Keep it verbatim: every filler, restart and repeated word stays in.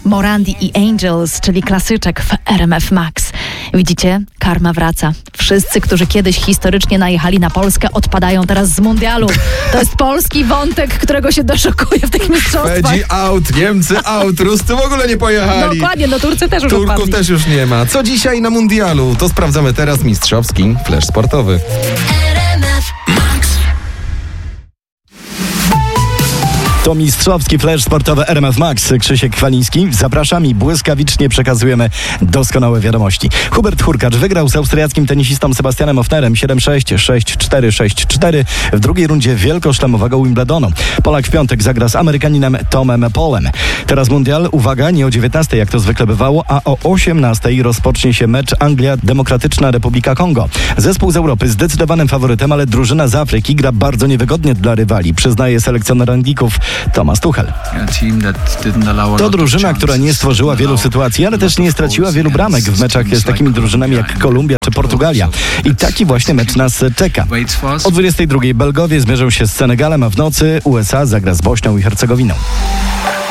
Morandi i Angels, czyli klasyczek w R M F Max. Widzicie? Karma wraca. Wszyscy, którzy kiedyś historycznie najechali na Polskę, odpadają teraz z mundialu. To jest polski wątek, którego się doszukuje w tych mistrzostwach. Szwedzi out, Niemcy out, Ruscy w ogóle nie pojechali. Dokładnie, no Turcy też już Turków odpadli. też już nie ma. Co dzisiaj na mundialu? To sprawdzamy teraz. Mistrzowski flash sportowy. To mistrzowski flash sportowy R M F Max. Krzysiek Kwaliński. Zapraszam i błyskawicznie przekazujemy doskonałe wiadomości. Hubert Hurkacz wygrał z austriackim tenisistą Sebastianem Ofnerem siedem sześć, sześć cztery, sześć cztery w drugiej rundzie wielkoszlemowego Wimbledonu. Polak w piątek zagra z Amerykaninem Tomem Polem. Teraz mundial, uwaga, nie o dziewiętnastej jak to zwykle bywało, a o osiemnastej rozpocznie się mecz Anglia Demokratyczna Republika Kongo. Zespół z Europy zdecydowanym faworytem, ale drużyna z Afryki gra bardzo niewygodnie dla rywali, przyznaje selekcjoner Anglików Thomas Tuchel. To drużyna, która nie stworzyła wielu sytuacji, ale też nie straciła wielu bramek w meczach z takimi drużynami jak Kolumbia czy Portugalia. I taki właśnie mecz nas czeka. O dwudziestej drugiej Belgowie zmierzą się z Senegalem, a w nocy U S A zagra z Bośnią i Hercegowiną.